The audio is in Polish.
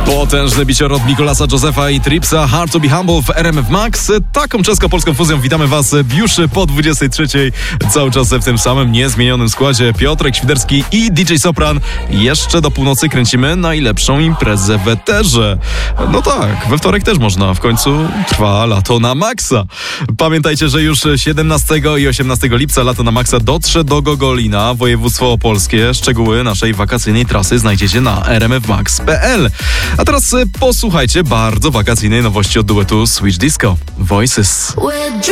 Potężny bicior od Nicolasa Josefa i Tripsa, Hard to be Humble w RMF Max. Taką czesko-polską fuzją witamy Was już po 23. Cały czas w tym samym niezmienionym składzie. Piotrek Świderski i DJ Sopran. Jeszcze do północy kręcimy najlepszą imprezę w eterze. No tak, we wtorek też można. W końcu trwa lato na maksa. Pamiętajcie, że już 17 i 18 lipca lato na maksa dotrze do Gogolina, województwo opolskie. Szczegóły naszej wakacyjnej trasy znajdziecie na rmfmax.pl. A teraz posłuchajcie bardzo wakacyjnej nowości od duetu Switch Disco, Voices.